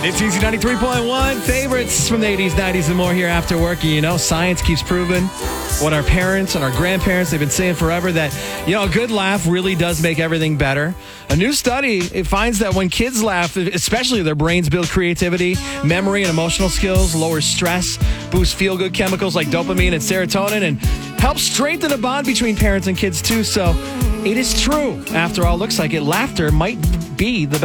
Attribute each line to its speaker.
Speaker 1: It's Easy 93.1. Favorites from the 80s, 90s, and more here after work. You know, science keeps proving what our parents and our grandparents, they've been saying forever, that, you know, a good laugh really does make everything better. A new study, it finds that when kids laugh, especially their brains build creativity, memory, and emotional skills, lowers stress, boosts feel-good chemicals like dopamine and serotonin, and helps strengthen a bond between parents and kids, too. So it is true. After all, looks like it, laughter might be the best